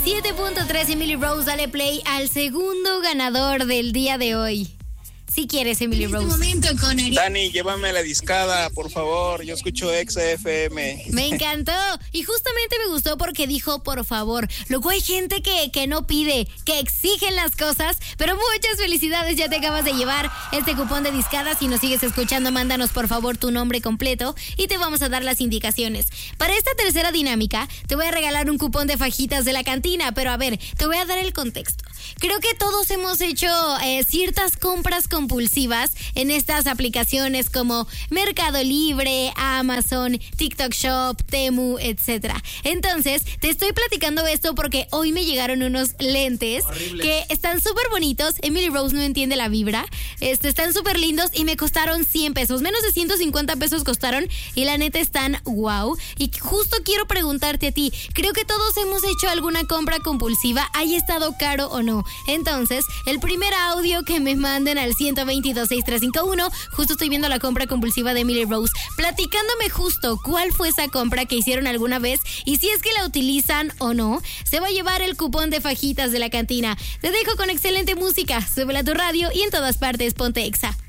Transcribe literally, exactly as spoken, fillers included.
siete punto tres, Emily Rose, dale play al segundo ganador del día de hoy. Si quieres, Emily Rose. En este momento con Ari- Dani, llévame a la discada, por favor. Yo escucho Exa F M. Me encantó. Y justamente me gustó porque dijo, por favor. Luego hay gente que, que no pide, que exigen las cosas. Pero muchas felicidades, ya te acabas de llevar este cupón de discada. Si nos sigues escuchando, mándanos por favor tu nombre completo y te vamos a dar las indicaciones. Para esta tercera dinámica, te voy a regalar un cupón de fajitas de la cantina. Pero a ver, te voy a dar el contexto. Creo que todos hemos hecho eh, ciertas compras compulsivas en estas aplicaciones como Mercado Libre, Amazon, TikTok Shop, Temu, etcétera. Entonces, te estoy platicando esto porque hoy me llegaron unos lentes Horrible. que están súper bonitos. Emily Rose no entiende la vibra. Este, están súper lindos y me costaron cien pesos. Menos de ciento cincuenta pesos costaron y la neta están wow. Y justo quiero preguntarte a ti, creo que todos hemos hecho alguna compra compulsiva, haya estado caro o no. Entonces, el primer audio que me manden al ciento veintidós, sesenta y tres cincuenta y uno, justo estoy viendo la compra compulsiva de Emily Rose, platicándome justo cuál fue esa compra que hicieron alguna vez y si es que la utilizan o no, se va a llevar el cupón de fajitas de la cantina. Te dejo con excelente música, súbela a tu radio y en todas partes ponte Exa.